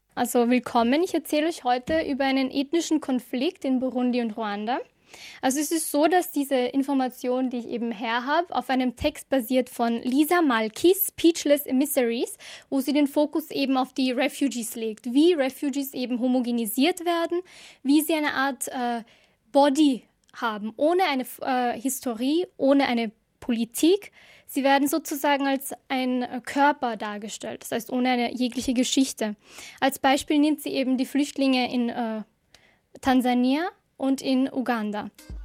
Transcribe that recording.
Also willkommen, ich erzähle euch heute über einen ethnischen Konflikt in Burundi und Ruanda. Also es ist so, dass diese Information, die ich eben her habe, auf einem Text basiert von Lisa Malkis, Speechless Emissaries, wo sie den Fokus eben auf die Refugees legt, wie Refugees eben homogenisiert werden, wie sie eine Art Body haben, ohne eine Historie, ohne eine Politik. Sie werden sozusagen als ein Körper dargestellt, das heißt ohne eine jegliche Geschichte. Als Beispiel nimmt sie eben die Flüchtlinge in Tansania und in Uganda.